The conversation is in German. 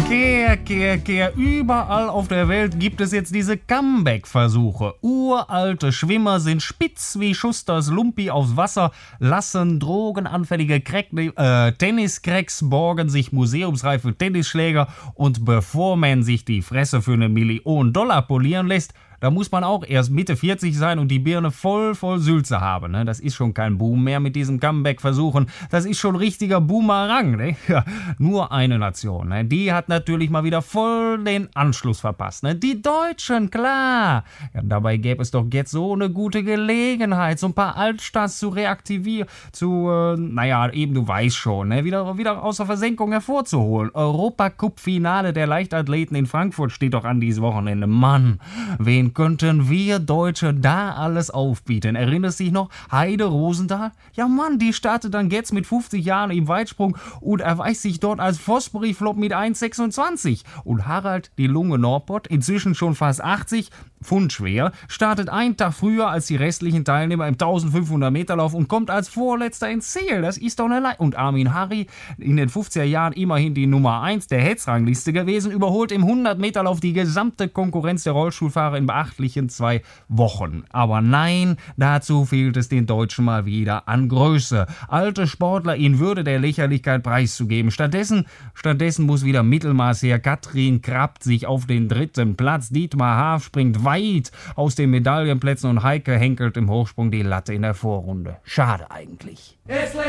Kehr. Überall auf der Welt gibt es jetzt diese Comeback-Versuche. Uralte Schwimmer sind spitz wie Schusters Lumpi aufs Wasser, lassen drogenanfällige Tenniscracks, borgen sich museumsreife Tennisschläger und bevor man sich die Fresse für $1 Million polieren lässt, da muss man auch erst Mitte 40 sein und die Birne voll Sülze haben. Ne? Das ist schon kein Boom mehr mit diesem Comeback-Versuchen. Das ist schon richtiger Boomerang. Ne? Ja, nur eine Nation. Ne? Die hat natürlich mal wieder voll den Anschluss verpasst. Ne? Die Deutschen, klar. Ja, dabei gäbe es doch jetzt so eine gute Gelegenheit, so ein paar Altstars zu reaktivieren, eben du weißt schon, ne? wieder aus der Versenkung hervorzuholen. Europacup-Finale der Leichtathleten in Frankfurt steht doch an dieses Wochenende. Mann, wen könnten wir Deutsche da alles aufbieten? Erinnerst du dich noch? Heide Rosendahl? Ja Mann, die startet dann jetzt mit 50 Jahren im Weitsprung und erweist sich dort als Fosbury-Flop mit 1,26. Und Harald die Lunge Norpott, inzwischen schon fast 80, pfundschwer, startet einen Tag früher als die restlichen Teilnehmer im 1500 Meter Lauf und kommt als Vorletzter ins Ziel. Das ist doch eine Leistung. Und Armin Harry, in den 50er Jahren immerhin die Nummer 1 der Hetzrangliste gewesen, überholt im 100 Meter Lauf die gesamte Konkurrenz der Rollstuhlfahrer in beachtlichen 2 Wochen. Aber nein, dazu fehlt es den Deutschen mal wieder an Größe. Alte Sportler in Würde der Lächerlichkeit preiszugeben. Stattdessen muss wieder Mittelmaß her. Katrin krabbt sich auf den 3. Platz. Dietmar Haaf springt weit aus den Medaillenplätzen und Heike henkelt im Hochsprung die Latte in der Vorrunde. Schade eigentlich.